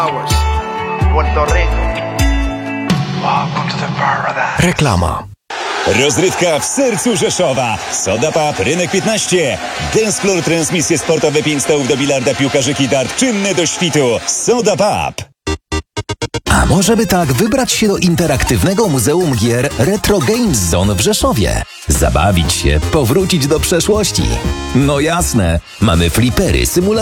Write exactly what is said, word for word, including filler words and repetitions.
Reklama. Rozrywka w sercu Rzeszowa. Soda Pub, Rynek piętnaście. Dancefloor, transmisje sportowe, pięć stołów do bilarda, piłkarzyki, dart, czynne do świtu. Soda Pub. A może by tak wybrać się do interaktywnego Muzeum Gier Retro Games Zone w Rzeszowie? Zabawić się, powrócić do przeszłości. No jasne, mamy flipery, symulatory